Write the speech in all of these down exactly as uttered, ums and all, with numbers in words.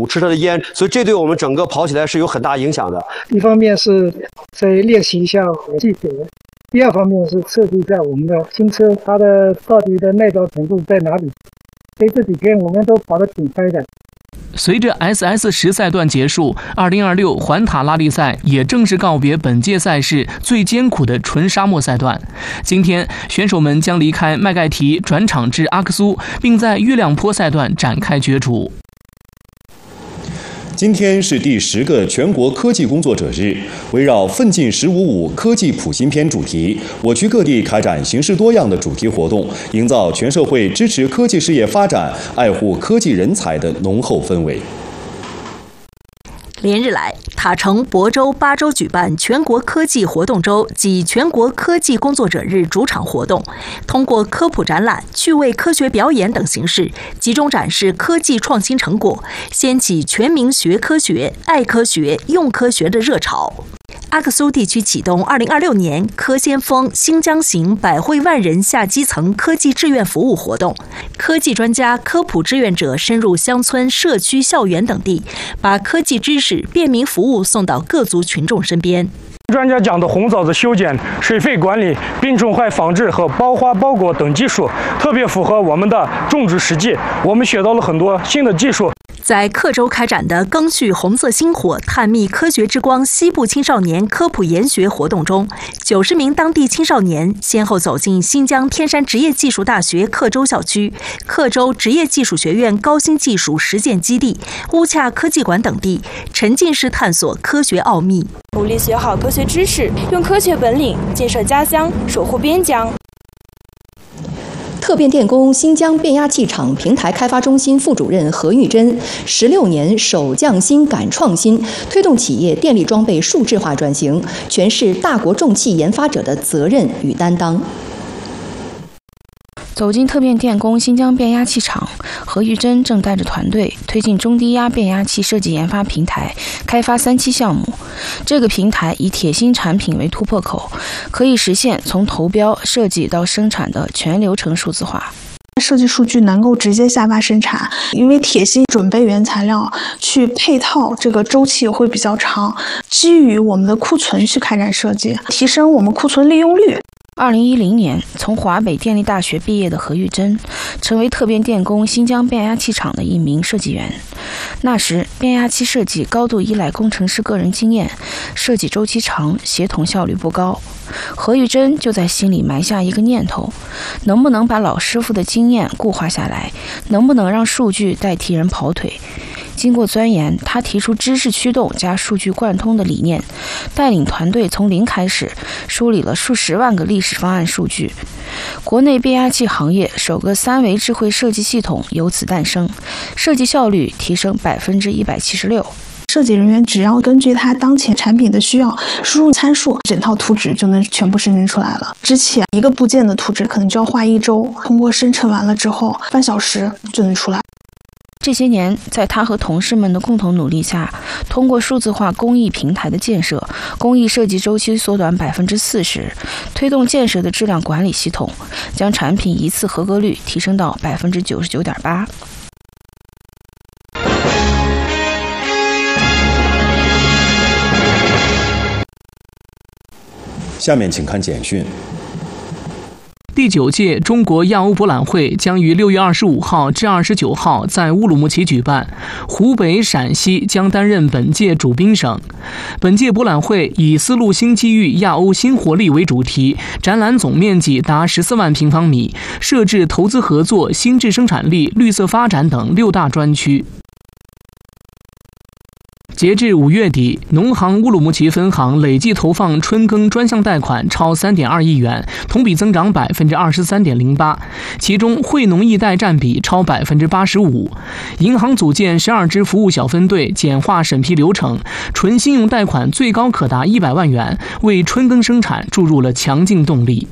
土吃它的烟，所以这对我们整个跑起来是有很大影响的。 一方面是在练习一下技术，第二方面是测试一下我们的新车它的到底的耐造程度在哪里。所以这几天我们都跑得挺嗨的。 随着 S S 十 赛段结束，二零二六环塔拉力赛也正式告别本届赛事最艰苦的纯沙漠赛段。今天，选手们将离开麦盖提，转场至阿克苏，并在月亮坡赛段展开角逐。 今天是第十个全国科技工作者日，围绕奋进十五五科技普新篇主题，我区各地开展形式多样的主题活动，营造全社会支持科技事业发展、爱护科技人才的浓厚氛围。 连日来，塔城、亳州、巴州举办全国科技活动周及全国科技工作者日主场活动，通过科普展览、趣味科学表演等形式，集中展示科技创新成果，掀起全民学科学、爱科学、用科学的热潮。阿克苏地区启动二零二六年科先锋新疆行百惠万人下基层科技志愿服务活动，科技专家、科普志愿者深入乡村、社区、校园等地，把科技知识、便民服务送到各族群众身边。 专家讲的红枣子修剪、水费管理、病虫害防治和包花包裹等技术，特别符合我们的种植实际。我们学到了很多新的技术。 在克州开展的赓续红色星火探秘科学之光西部青少年科普研学活动中，九十名当地青少年先后走进新疆天山职业技术大学克州校区、克州职业技术学院高新技术实践基地、乌恰科技馆等地，沉浸式探索科学奥秘， 努力学好科学知识，用科学本领建设家乡，守护边疆。 特变电工新疆变压器厂平台开发中心副主任何玉珍，十六年守匠心赶创新，推动企业电力装备数字化转型，诠释大国重器研发者的责任与担当。 走进特变电工新疆变压器厂，何玉珍正带着团队推进中低压变压器设计研发平台开发三期项目。这个平台以铁芯产品为突破口，可以实现从投标、设计到生产的全流程数字化。 设计数据能够直接下发生产，因为铁芯准备原材料去配套，这个周期会比较长。基于我们的库存去开展设计，提升我们库存利用率。 二零一零年，从华北电力大学毕业的何玉珍，成为特变电工新疆变压器厂的一名设计员。那时，变压器设计高度依赖工程师个人经验，设计周期长，协同效率不高。何玉珍就在心里埋下一个念头：能不能把老师傅的经验固化下来？能不能让数据代替人跑腿？经过钻研，他提出知识驱动加数据贯通的理念，带领团队从零开始，梳理了数十万个历史方案数据。国内变压器行业首个三维智慧设计系统由此诞生，设计效率提升百分之一百七十六。 设计人员只要根据他当前产品的需要输入参数，整套图纸就能全部生成出来了。之前一个部件的图纸可能就要画一周，通过生成完了之后，半小时就能出来。 这些年，在他和同事们的共同努力下，通过数字化工艺平台的建设，工艺设计周期缩短百分之四十，推动建设的质量管理系统，将产品一次合格率提升到百分之九十九点八。 下面请看简讯。 第九届中国亚欧博览会将于六月二十五号至二十九号在乌鲁木齐举办，湖北、陕西将担任本届主宾省。本届博览会以“丝路新机遇，亚欧新活力”为主题，展览总面积达十四万平方米，设置投资合作、新质生产力、绿色发展等六大专区。截至五月底，农行乌鲁木齐分行累计投放春耕专项贷款超三点二亿元，同比增长百分之二十三点零八，其中惠农易贷占比超百分之八十五。银行组建十二支服务小分队，简化审批流程，纯信用贷款最高可达一百万元，为春耕生产注入了强劲动力。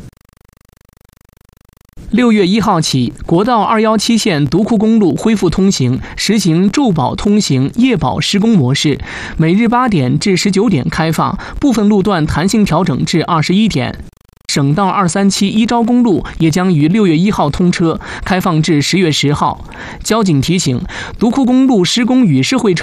六月一号起，国道二一七线独库公路恢复通行，实行昼保通行、夜保施工模式，每日八点至十九点开放，部分路段弹性调整至二十一点。省道二三七一招公路也将于六月一号通车，开放至十月十号。交警提醒，独库公路施工与社会